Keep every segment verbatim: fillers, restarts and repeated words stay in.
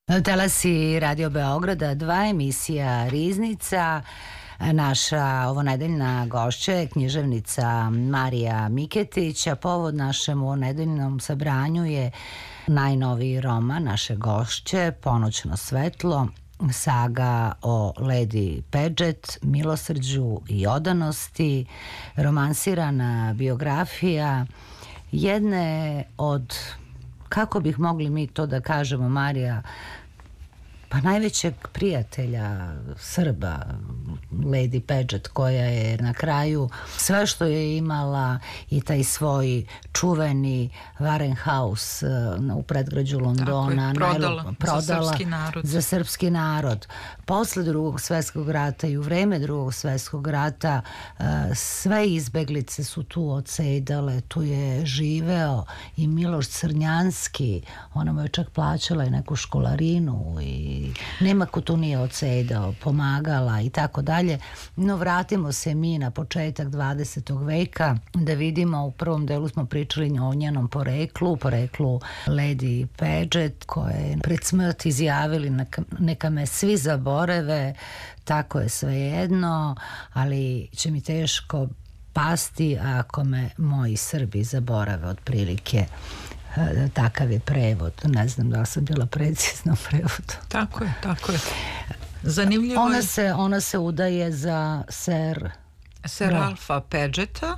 Talasi Radio Beograda, dva emisija Riznica. Naša ovonedeljna gošća je književnica Marija Miketić, a povod našem ovonedeljnom sabranju je najnoviji roman naše gošće, Ponoćno svetlo, saga o Lady Paget, milosrđu i odanosti, romansirana biografija jedne od, kako bih mogli mi to da kažemo, Marija, pa najvećeg prijatelja Srba, Lady Paget, koja je na kraju sve što je imala i taj svoj čuveni Warenhaus u predgrađu Londona je, prodala, najlo, prodala za srpski narod. Za srpski narod. Posle drugog svetskog rata i u vreme drugog svetskog rata sve izbeglice su tu odsedale, tu je živeo i Miloš Crnjanski, ona mu je čak plaćala i neku školarinu i nema ko tu nije odsedao, pomagala i tako dalje. No vratimo se mi na početak dvadesetog veka da vidimo, u prvom delu smo pričali o njenom poreklu, poreklu Lady Paget, koja je pred smrt izjavili neka, neka me svi zaborave, tako je svejedno, ali će mi teško pasti ako me moji Srbi zaborave, otprilike. Takav je prevod. Ne znam da li sam bila precizna u prevodu. Tako je, tako je. Zanimljivo ona je... Se, ona se udaje za Sir... Sir Ralpha Pageta,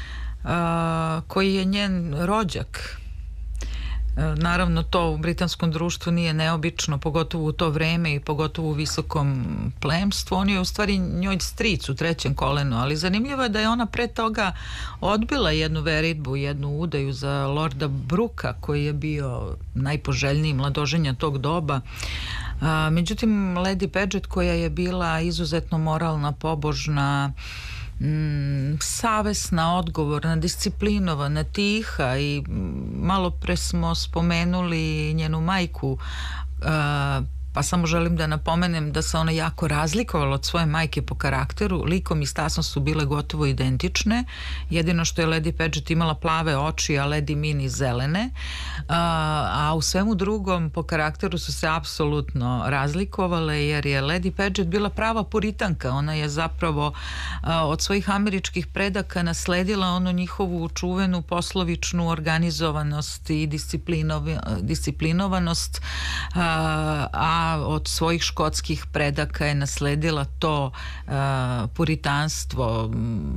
a, koji je njen rođak. Naravno, to u britanskom društvu nije neobično, pogotovo u to vreme i pogotovo u visokom plemstvu. On je u stvari njoj stric u trećem kolenu, ali zanimljivo je da je ona pre toga odbila jednu veritbu, jednu udaju za Lorda Brooka, koji je bio najpoželjniji mladoženja tog doba. A, međutim, Lady Paget, koja je bila izuzetno moralna, pobožna, Mm, savesna, odgovorna, disciplinovana, tiha i malo pre smo spomenuli njenu majku, uh, pa samo želim da napomenem da se ona jako razlikovala od svoje majke po karakteru. Likom i stasom su bile gotovo identične, jedino što je Lady Paget imala plave oči, a Lady Mini zelene, a, a u svemu drugom po karakteru su se apsolutno razlikovale, jer je Lady Paget bila prava puritanka. Ona je zapravo a, od svojih američkih predaka nasledila onu njihovu čuvenu poslovičnu organizovanost i disciplinovanost, a, a od svojih škotskih predaka je nasledila to uh, puritanstvo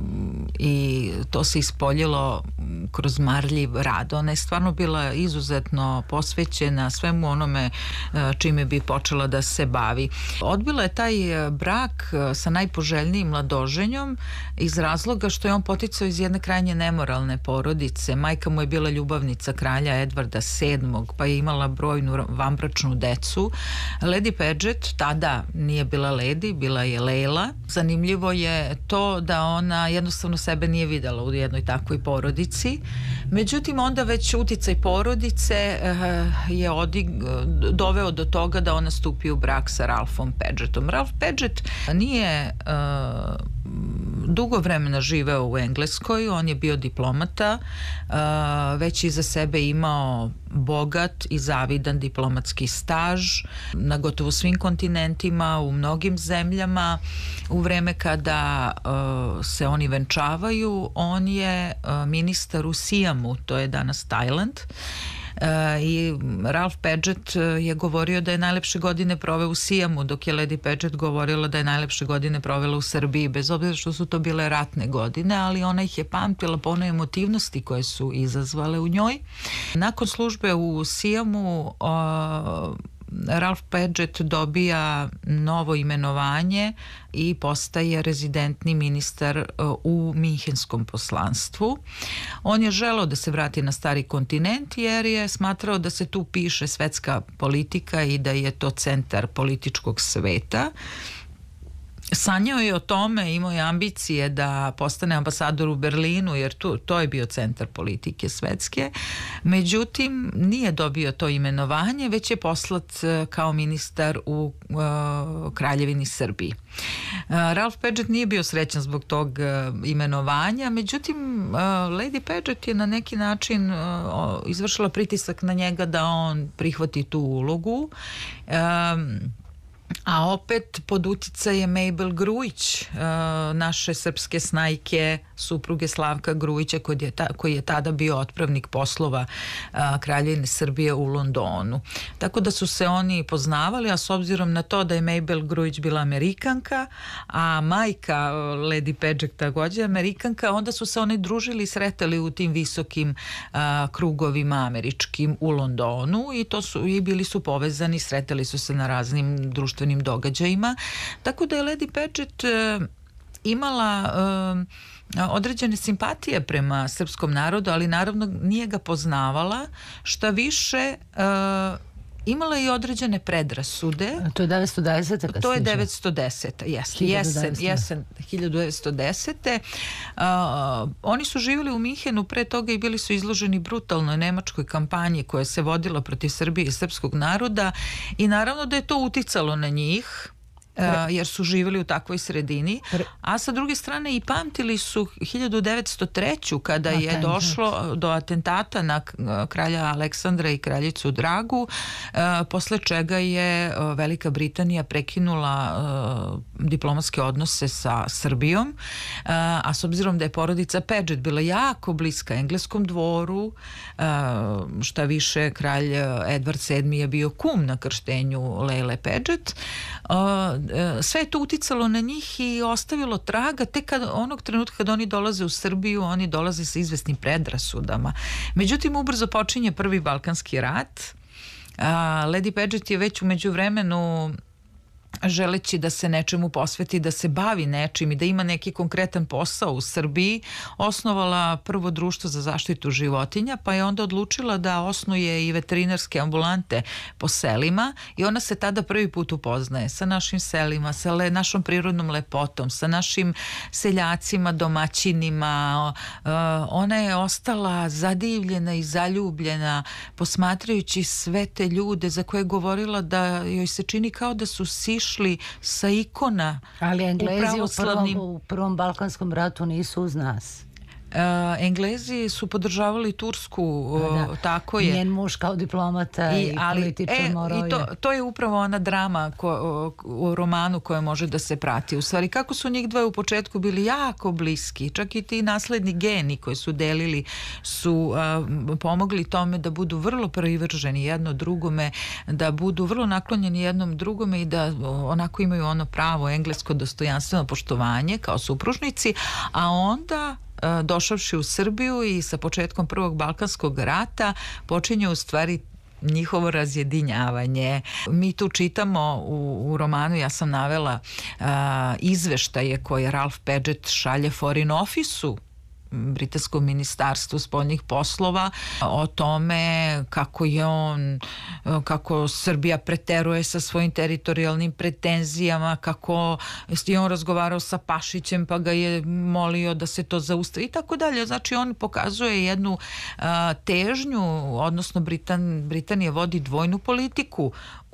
i to se ispoljilo kroz marljiv rad. Ona je stvarno bila izuzetno posvećena svemu onome uh, čime bi počela da se bavi. Odbila je taj brak sa najpoželjnijim mladoženjom iz razloga što je on poticao iz jedne krajnje nemoralne porodice. Majka mu je bila ljubavnica kralja Edvarda sedmog, pa je imala brojnu vanbračnu decu. Lady Paget tada nije bila Lady, bila je Leila. Zanimljivo je to da ona jednostavno sebe nije videla u jednoj takvoj porodici. Međutim, onda već uticaj porodice uh, je odig, doveo do toga da ona stupi u brak sa Ralphom Pagetom. Ralph Paget nije uh, dugo vremena živeo u Engleskoj, on je bio diplomata, uh, već iza sebe imao bogat i zavidan diplomatski staž na gotovo svim kontinentima, u mnogim zemljama. U vreme kada uh, se oni venčavaju, on je uh, ministar u Siamu, to je danas Tajland. Uh, i Ralph Paget je govorio da je najlepše godine proveo u Siamu, dok je Lady Paget govorila da je najlepše godine provela u Srbiji, bez obzira što su to bile ratne godine, ali ona ih je pamtila po onoj emotivnosti koje su izazvale u njoj. Nakon službe u Siamu uh, Ralph Paget dobija novo imenovanje i postaje rezidentni ministar u Minhenskom poslanstvu. On je želeo da se vrati na stari kontinent jer je smatrao da se tu piše svetska politika i da je to centar političkog sveta. sanjao je o tome, imao je ambicije da postane ambasador u Berlinu, jer tu, to je bio centar politike svetske. Međutim, nije dobio to imenovanje, već je poslat kao ministar u uh, Kraljevini Srbiji. Uh, Ralph Paget nije bio srećan zbog tog uh, imenovanja, međutim, uh, Lady Paget je na neki način uh, izvršila pritisak na njega da on prihvati tu ulogu. Um, A opet pod uticajem Mabel Grujić, naše srpske snajke, supruge Slavka Grujića, koji je, ta, koji je tada bio otpravnik poslova Kraljevine Srbije u Londonu. Tako da su se oni poznavali, a s obzirom na to da je Mabel Grujić bila Amerikanka, a majka Lady Paget također Amerikanka, onda su se oni družili i sretali u tim visokim a, krugovima američkim u Londonu i to su i bili su povezani, sretali su se na raznim društvenim događajima. Tako da je Lady Paget e, imala e, određene simpatije prema srpskom narodu, ali naravno nije ga poznavala, šta više e, imala je i određene predrasude. To je devetsto desete To je devetsto desete jeste. Jesen, jesen hiljadu devetsto desete Uh, oni su živjeli u Minhenu pre toga i bili su izloženi brutalnoj nemačkoj kampanji koja se vodila protiv Srbije i srpskog naroda i naravno da je to uticalo na njih. Uh, jer su živjeli u takvoj sredini, a sa druge strane i pamtili su hiljadu devetsto treću kada je Atentat. došlo do atentata na kralja Aleksandra i kraljicu Dragu, uh, posle čega je uh, Velika Britanija prekinula uh, diplomatske odnose sa Srbijom, uh, a s obzirom da je porodica Paget bila jako bliska engleskom dvoru, uh, šta više kralj Edward sedmi je bio kum na krštenju Lejle Paget, uh, sve je to uticalo na njih i ostavilo traga. Tek kad, onog trenutka kad oni dolaze u Srbiju, oni dolaze sa izvesnim predrasudama. Međutim, ubrzo počinje Prvi Balkanski rat. A, Lady Paget je već u međuvremenu, želeći da se nečemu posveti, da se bavi nečim i da ima neki konkretan posao u Srbiji, osnovala prvo društvo za zaštitu životinja, pa je onda odlučila da osnuje i veterinarske ambulante po selima i ona se tada prvi put upoznaje sa našim selima, sa le, našom prirodnom lepotom, sa našim seljacima, domaćinima. Uh, ona je ostala zadivljena i zaljubljena posmatrajući sve te ljude za koje je govorila da joj se čini kao da su sišli sa ikona. Ali Englezi u, u prvom, u prvom Balkanskom ratu nisu uz nas. Uh, Englezi su podržavali Tursku, da, tako je. Njen muž kao diplomata i, i ali, političar e, morao i to, to je upravo ona drama ko, u romanu koja može da se prati. U stvari, kako su njih dvoje u početku bili jako bliski, čak i ti nasledni geni koji su delili su uh, pomogli tome da budu vrlo privrženi jedno drugome, da budu vrlo naklonjeni jednom drugome i da onako imaju ono pravo englesko dostojanstveno poštovanje kao supružnici, a onda došavši u Srbiju i sa početkom Prvog Balkanskog rata počinje u stvari njihovo razjedinjavanje. Mi tu čitamo u, u romanu, ja sam navela uh, izveštaje koje Ralph Paget šalje Foreign Office-u, britanskom ministarstvu spoljnih poslova, o tome kako je on, kako Srbija preteruje sa svojim teritorijalnim pretenzijama, kako je on razgovarao sa Pašićem pa ga je molio da se to zaustavi i tako dalje. Znači on pokazuje jednu a, težnju, odnosno Britan, Britanija vodi dvojnu politiku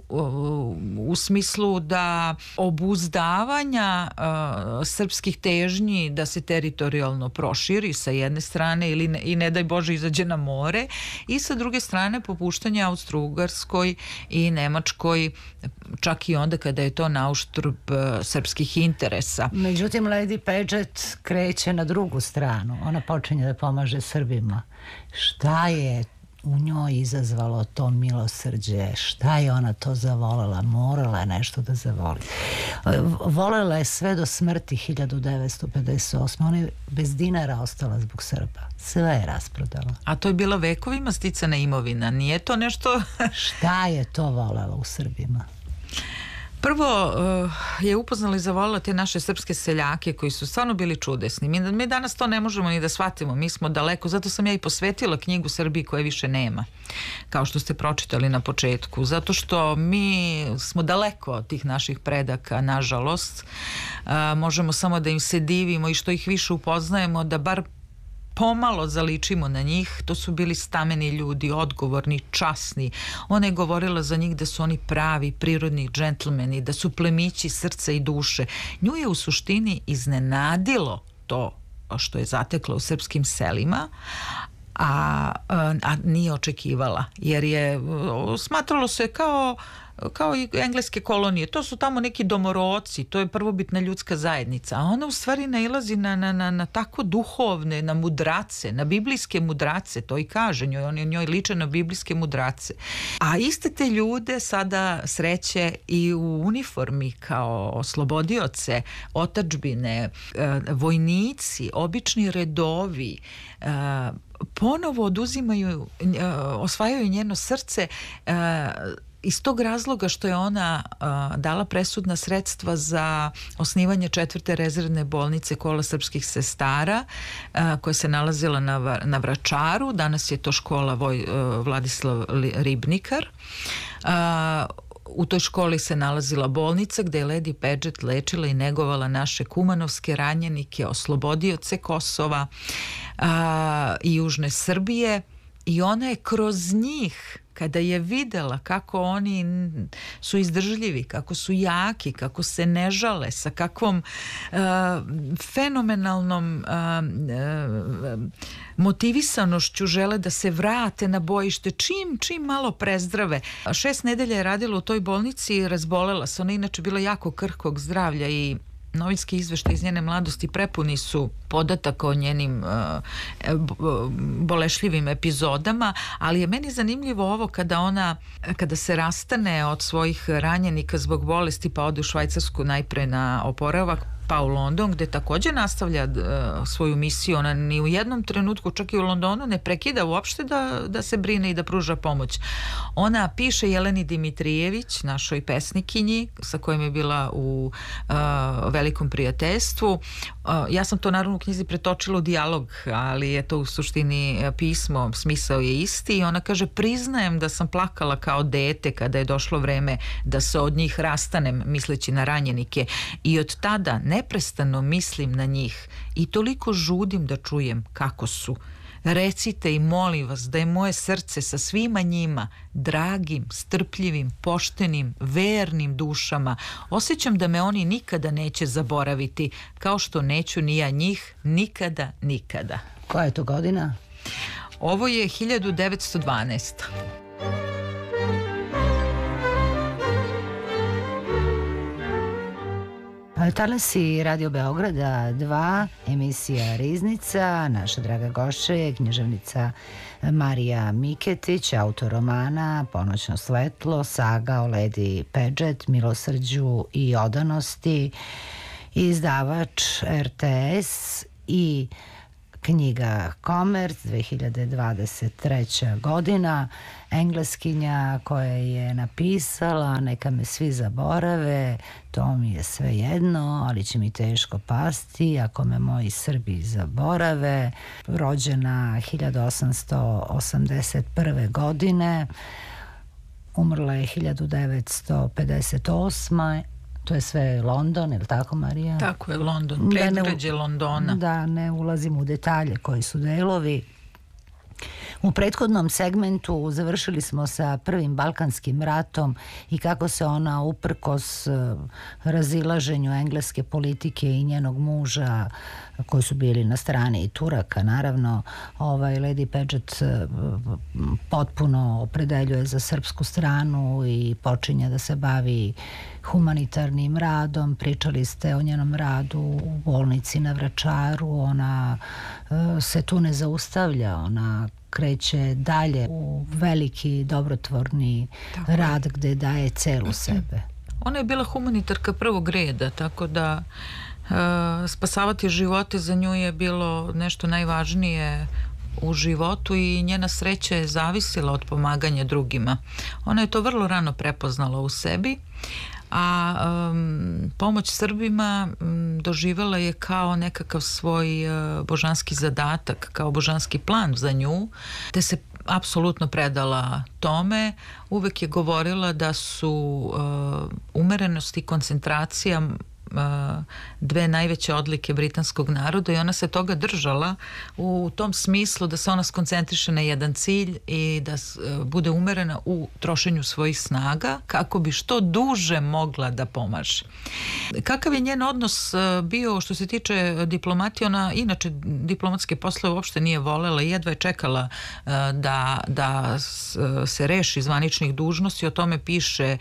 u, u smislu da obuzdavanja uh, srpskih težnji da se teritorijalno proširi sa jedne strane ili ne, i ne daj Bože izađe na more i sa druge strane popuštanje Austro-Ugarskoj i Nemačkoj čak i onda kada je to na uštrb uh, srpskih interesa. Međutim, Lady Paget kreće na drugu stranu. Ona počinje da pomaže Srbima. Šta je u njoj izazvalo to milosrđe? Šta je ona to zavolela? Morala je nešto da zavoli. Volela je sve do smrti hiljadu devetsto pedeset osme. Ona je bez dinara ostala zbog Srba. Sve je rasprodala. A to je bila vekovima sticana imovina. Nije to nešto... Šta je to volela u Srbima? Prvo uh, je upoznala i zavolila te naše srpske seljake koji su stvarno bili čudesni. Mi, mi danas to ne možemo ni da shvatimo, mi smo daleko, zato sam ja i posvetila knjigu Srbiji koje više nema, kao što ste pročitali na početku, zato što mi smo daleko od tih naših predaka, nažalost. Uh, možemo samo da im se divimo i što ih više upoznajemo, da bar pomalo zaličimo na njih. To su bili stameni ljudi, odgovorni, časni. Ona je govorila za njih da su oni pravi, prirodni džentlmeni, da su plemići srca i duše. Nju je u suštini iznenadilo to što je zatekla u srpskim selima, a, a nije očekivala, jer je smatralo se kao kao i engleske kolonije. To su tamo neki domoroci, to je prvobitna ljudska zajednica, a ona u stvari nailazi na, na, na, na tako duhovne, na mudrace, na biblijske mudrace, to i kaže njoj, on je njoj liče na biblijske mudrace. A iste te ljude sada sreće i u uniformi kao oslobodioce, otadžbine, vojnici, obični redovi, ponovo oduzimaju, osvajaju njeno srce iz tog razloga što je ona uh, dala presudna sredstva za osnivanje četvrte rezervne bolnice Kola srpskih sestara, uh, koja se nalazila na, na Vračaru. Danas je to škola Voj, uh, Vladislav Ribnikar. Uh, U toj školi se nalazila bolnica gde je Lady Paget lečila i negovala naše kumanovske ranjenike, oslobodioce Kosova uh, i Južne Srbije, i ona je kroz njih, kada je videla kako oni su izdržljivi, kako su jaki, kako se ne žale, sa kakvom uh, fenomenalnom uh, uh, motivisanošću žele da se vrate na bojište, čim, čim malo prezdrave. Šest nedelja je radila u toj bolnici i razbolela se. Ona inače bila jako krhkog zdravlja i novinski izveštaj iz njene mladosti prepuni su podataka o njenim uh, bolešljivim epizodama, ali je meni zanimljivo ovo kada ona, kada se rastane od svojih ranjenika zbog bolesti pa ode u Švajcarsku najpre na oporavak, pa u London, gde također nastavlja uh, svoju misiju. Ona ni u jednom trenutku, čak i u Londonu, ne prekida uopšte da, da se brine i da pruža pomoć. Ona piše Jeleni Dimitrijević, našoj pesnikinji, sa kojom je bila u uh, velikom prijateljstvu. Uh, ja sam to naravno u knjizi pretočila u dijalog, ali je to u suštini pismo, smisao je isti, i ona kaže: priznajem da sam plakala kao dete kada je došlo vreme da se od njih rastanem, misleći na ranjenike, i od tada ne neprestano mislim na njih i toliko žudim da čujem kako su. Recite i molim vas da je moje srce sa svima njima, dragim, strpljivim, poštenim, vernim dušama. Osjećam da me oni nikada neće zaboraviti, kao što neću ni ja njih nikada, nikada. Koja je to godina? Ovo je hiljadu devetsto dvanaesta. Talasi Radio Beograda dva, emisija Riznica. Naša draga gošća je književnica Marija Miketić, autor romana Ponoćno svetlo, saga o Lady Paget, milosrđu i odanosti, izdavač R T S i knjiga Komerc, dve hiljade dvadeset treća godina, engleskinja koja je napisala Neka me svi zaborave, to mi je sve jedno, ali će mi teško pasti ako me moji Srbi zaborave, rođena hiljadu osamsto osamdeset prve. godine, umrla je hiljadu devetsto pedeset osme. To je sve London, je li tako, Marija? Tako je, London, predgrađe Londona. Da, ne ulazim u detalje koji su delovi. U prethodnom segmentu završili smo sa prvim Balkanskim ratom i kako se ona uprkos razilaženju engleske politike i njenog muža, koji su bili na strani i Turaka, naravno, ovaj, Lady Paget potpuno opredeljuje za srpsku stranu i počinje da se bavi humanitarnim radom. Pričali ste o njenom radu u bolnici na Vračaru. Ona se tu ne zaustavlja, ona kreće dalje u veliki dobrotvorni tako rad gde daje celu sebe. Ona je bila humanitarka prvog reda, tako da uh, spasavati živote za nju je bilo nešto najvažnije u životu i njena sreća je zavisila od pomaganja drugima. Ona je to vrlo rano prepoznala u sebi, a um, pomoć Srbima um, doživjela je kao nekakav svoj uh, božanski zadatak, kao božanski plan za nju, te se apsolutno predala tome. Uvek je govorila da su uh, umerenost i koncentracija dve najveće odlike britanskog naroda i ona se toga držala u tom smislu da se ona skoncentriše na jedan cilj i da bude umerena u trošenju svojih snaga kako bi što duže mogla da pomaže. Kakav je njen odnos bio što se tiče diplomatije? Ona inače diplomatske poslove uopšte nije volela i jedva je čekala da, da se reši zvaničnih dužnosti. O tome piše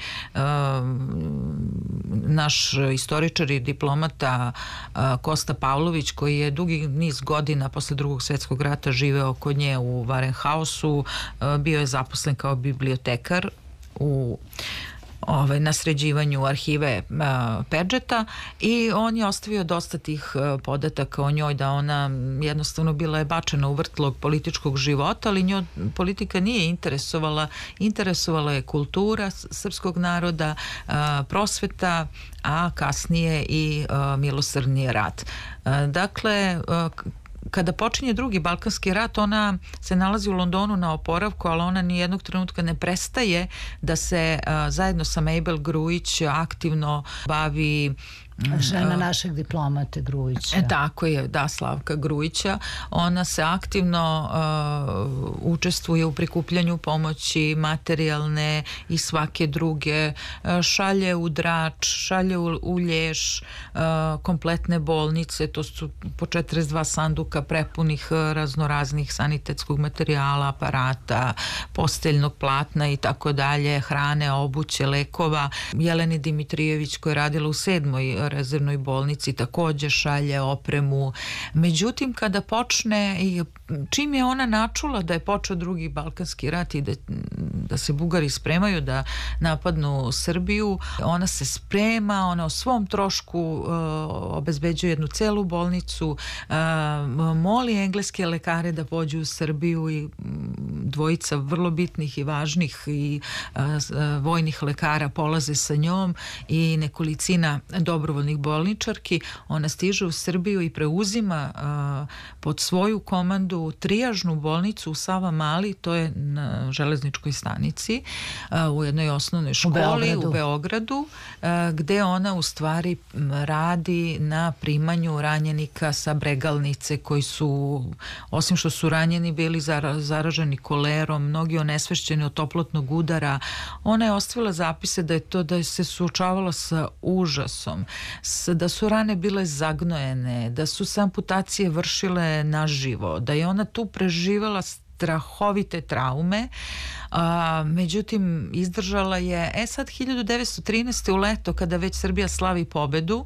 naš istoričar i diplomata Kosta Pavlović, koji je dugi niz godina posle Drugog svjetskog rata živeo kod nje u Warenhausu. Bio je zaposlen kao bibliotekar u Ovaj, na sređivanju arhive uh, Paget-a i on je ostavio dosta tih uh, podataka o njoj, da ona jednostavno bila je bačena u vrtlog političkog života, ali njoj politika nije interesovala. Interesovala je kultura srpskog naroda, uh, prosveta, a kasnije i uh, milosrdni rat. Uh, dakle, uh, kada počinje drugi Balkanski rat, ona se nalazi u Londonu na oporavku, ali ona ni jednog trenutka ne prestaje da se a, zajedno sa Mabel Grujić aktivno bavi žena našeg diplomate Grujića. E, tako je, da, Slavka Grujića. Ona se aktivno uh, učestvuje u prikupljanju pomoći materijalne i svake druge. Uh, šalje u Drač, šalje u, u Lješ, uh, kompletne bolnice, to su po četrdeset dva sanduka prepunih uh, raznoraznih sanitetskog materijala, aparata, posteljnog platna i tako dalje, hrane, obuće, lekova. Jeleni Dimitrijević, koja je radila u sedmoj rezervnoj bolnici, također šalje opremu. Međutim, kada počne i čim je ona načula da je počeo drugi Balkanski rat i da, da se Bugari spremaju da napadnu Srbiju, ona se sprema, ona o svom trošku uh, obezbeđuje jednu celu bolnicu, uh, moli engleske lekare da pođu u Srbiju i dvojica vrlo bitnih i važnih i uh, vojnih lekara polaze sa njom i nekolicina dobrovoljnih bolničarki. Ona stiže u Srbiju i preuzima uh, pod svoju komandu trijažnu bolnicu u Savamali, to je na železničkoj stanici, uh, u jednoj osnovnoj školi u Beogradu, u Beogradu uh, gde ona u stvari radi na primanju ranjenika sa Bregalnice, koji su, osim što su ranjeni, bili zara, zaraženi kolerom, mnogi onesvešćeni od toplotnog udara. Ona je ostavila zapise da je to, da je se suočavala sa užasom, da su rane bile zagnojene, da su se amputacije vršile naživo, da je ona tu preživela strahovite traume, a, međutim izdržala je. E sad hiljadu devetsto trinaeste. u leto, kada već Srbija slavi pobedu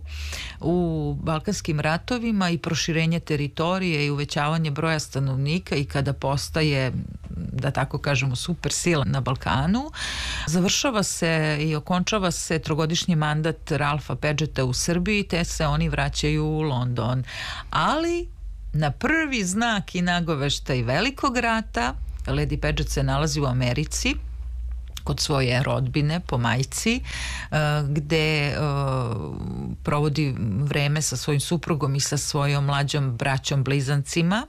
u Balkanskim ratovima i proširenje teritorije i uvećavanje broja stanovnika i kada postaje, da tako kažemo, super sila na Balkanu, završava se i okončava se trogodišnji mandat Ralfa Pageta u Srbiji, te se oni vraćaju u London. Ali na prvi znak i nagoveštaj velikog rata Lady Paget se nalazi u Americi kod svoje rodbine po majci, gde provodi vreme sa svojim suprugom i sa svojom mlađom braćom blizancima.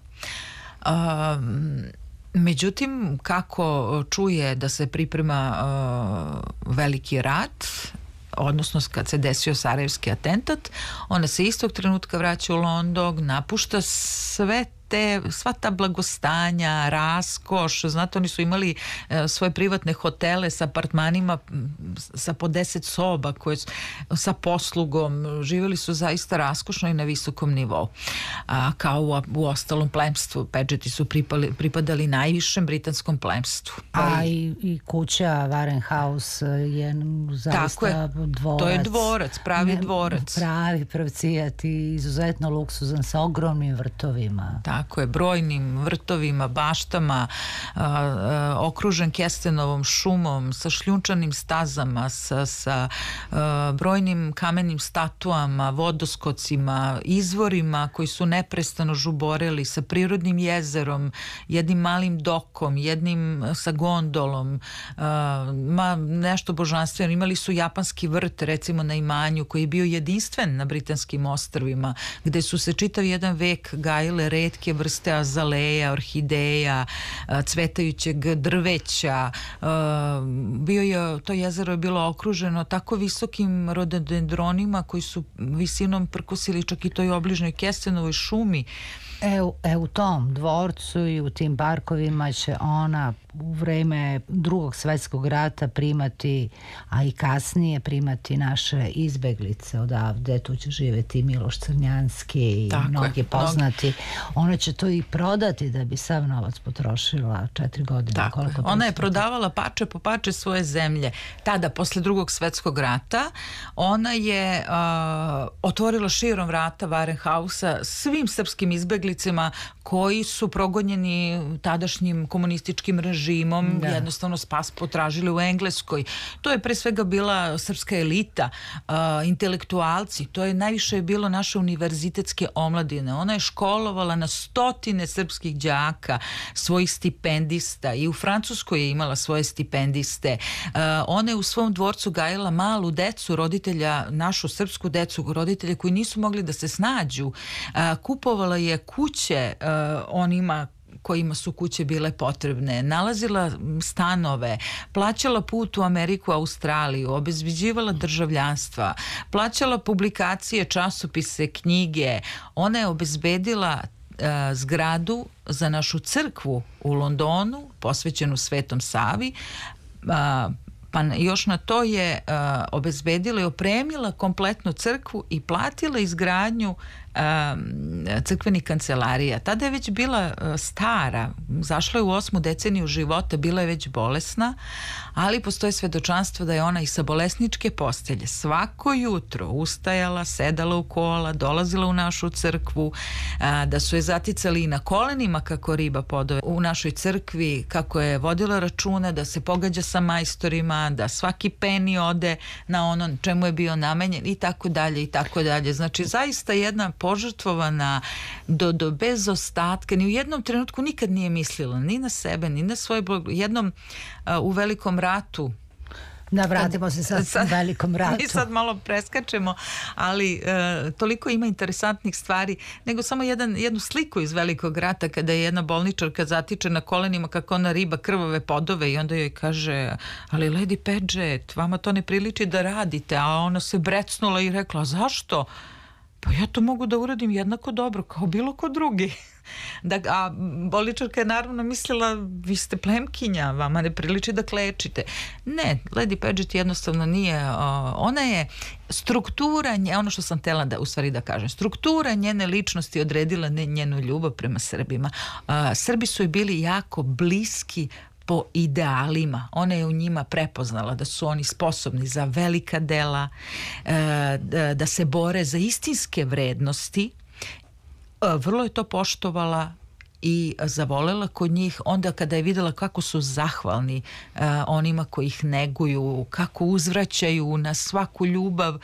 Međutim, kako čuje da se priprema veliki rat, odnosno kad se desio Sarajevski atentat, ona se istog trenutka vraća u London, napušta sve te, sva ta blagostanja, raskoš, znate, oni su imali e, svoje privatne hotele sa apartmanima sa po deset soba, koje, sa poslugom, živjeli su zaista raskošno i na visokom nivou. A, kao u, u ostalom plemstvu, Pageti su pripali, pripadali najvišem britanskom plemstvu. A i, i kuća Warenhaus je zaista je, dvorac. To je dvorac, pravi ne, dvorac. Pravi pravcijat i izuzetno luksuzan sa ogromnim vrtovima. Tako tako je, brojnim vrtovima, baštama, a, a, okružen kestenovom šumom, sa šljunčanim stazama, sa, sa a, brojnim kamenim statuama, vodoskocima, izvorima koji su neprestano žuboreli, sa prirodnim jezerom, jednim malim dokom, jednim sa gondolom, a, ma, nešto božanstveno. Imali su japanski vrt, recimo na imanju, koji je bio jedinstven na Britanskim ostrvima, gde su se čitav jedan vek gajile retke vrste azaleja, orhideja, cvetajućeg drveća. Bio je, to jezero je bilo okruženo tako visokim rododendronima koji su visinom prkosili čak i toj obližnjoj kestenovoj šumi. E, e, u tom dvorcu i u tim parkovima će ona u vreme Drugog svjetskog rata primati, a i kasnije primati naše izbeglice odavde. Tu će živjeti Miloš Crnjanski i tako mnogi je, poznati. Mnogi. Ona će to i prodati da bi sav novac potrošila četiri godine. Tako je. Ona je prodavala pače po pače svoje zemlje. Tada, posle Drugog svjetskog rata, ona je uh, otvorila širom vrata Varenhausa svim srpskim izbeglicima koji su progonjeni tadašnjim komunističkim režimom, da. Jednostavno spas potražili u Engleskoj. To je pre svega bila srpska elita, uh, intelektualci, to je najviše bilo naše univerzitetske omladine. Ona je školovala na stotine srpskih đaka, svojih stipendista, i u Francuskoj je imala svoje stipendiste. Uh, ona je u svom dvorcu gajila malu decu, roditelja, našu srpsku decu, roditelje koji nisu mogli da se snađu. Uh, kupovala je kuće uh, onima kojima su kuće bile potrebne, nalazila stanove, plaćala put u Ameriku, Australiju, obezbeđivala državljanstva, plaćala publikacije, časopise, knjige. Ona je obezbedila uh, zgradu za našu crkvu u Londonu, posvećenu Svetom Savi, uh, pa još na to je uh, obezbedila i opremila kompletnu crkvu i platila izgradnju crkvenih kancelarija. Tada je već bila stara, zašla je u osmu deceniju života, bila je već bolesna, ali postoje svedočanstvo da je ona i sa bolesničke postelje svako jutro ustajala, sedala u kola, dolazila u našu crkvu, da su je zaticali i na kolenima kako riba podove u našoj crkvi, kako je vodila računa da se pogađa sa majstorima, da svaki peni ode na ono čemu je bio namenjen i tako dalje i tako dalje. Znači zaista jedna požrtvovana do, do bez ostatka, ni u jednom trenutku nikad nije mislila ni na sebe, ni na svoje blago. Jednom uh, u Velikom ratu, da, vratimo se sad, sad Velikom ratu. Mi sad malo preskačemo, ali e, toliko ima interesantnih stvari, nego samo jedan, jednu sliku iz Velikog rata kada je jedna bolničarka zatiče na kolenima kako ona riba krvave podove i onda joj kaže, ali Lady Paget, vama to ne priliči da radite, a ona se brecnula i rekla, zašto? Pa ja to mogu da uradim jednako dobro kao bilo ko drugi. Da, a bolničarka je naravno mislila, vi ste plemkinja, vama ne priliči da klečite. Ne, Lady Paget jednostavno nije, uh, ona je struktura, nje, ono što sam htjela da, u stvari da kažem, struktura njene ličnosti odredila ne, njenu ljubav prema Srbima. Uh, Srbi su joj bili jako bliski po idealima. Ona je u njima prepoznala da su oni sposobni za velika dela, da se bore za istinske vrednosti. Vrlo je to poštovala i zavolela kod njih onda kada je videla kako su zahvalni onima koji ih neguju, kako uzvraćaju na svaku ljubav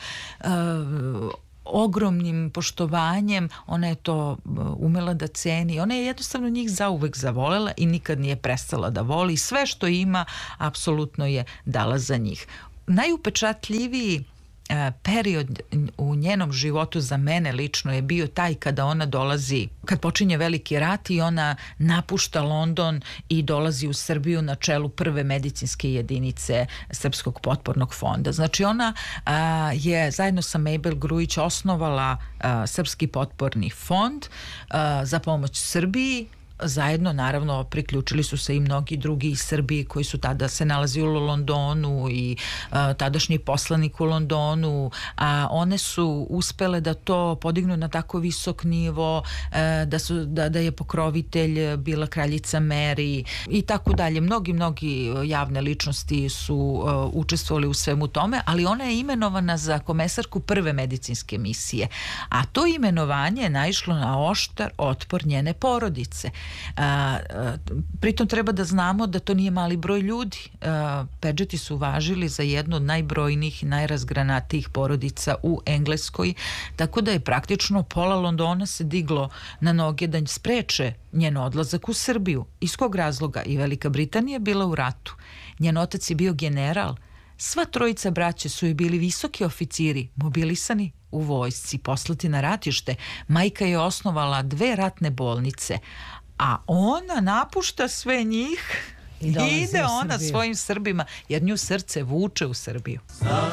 ogromnim poštovanjem. Ona je to umela da ceni. Ona je jednostavno njih zauvek zavolela i nikad nije prestala da voli. Sve što ima, apsolutno je dala za njih. Najupečatljiviji period u njenom životu za mene lično je bio taj kada ona dolazi, kad počinje Veliki rat i ona napušta London i dolazi u Srbiju na čelu prve medicinske jedinice Srpskog potpornog fonda. Znači ona a, je zajedno sa Mabel Grujić osnovala a, Srpski potporni fond a, za pomoć Srbiji, zajedno naravno priključili su se i mnogi drugi iz Srbije koji su tada se nalazili u Londonu i a, tadašnji poslanik u Londonu, a one su uspele da to podignu na tako visok nivo, a, da, su, da, da je pokrovitelj bila kraljica Mary i tako dalje. Mnogi, mnogi javne ličnosti su a, učestvovali u svemu tome, ali ona je imenovana za komesarku prve medicinske misije, a to imenovanje je naišlo na oštar otpor njene porodice. A, a, pritom treba da znamo da to nije mali broj ljudi. A, Pagetti su važili za jednu od najbrojnijih i najrazgranatijih porodica u Engleskoj, tako da je praktično pola Londona se diglo na noge da spreče njen odlazak u Srbiju. Iz kog razloga? I Velika Britanija je bila u ratu. Njen otac je bio general. Sva trojica braće su joj bili visoki oficiri, mobilisani u vojsci, poslati na ratište. Majka je osnovala dve ratne bolnice, a ona napušta sve njih i ide ona svojim Srbima, jer nju srce vuče u Srbiju.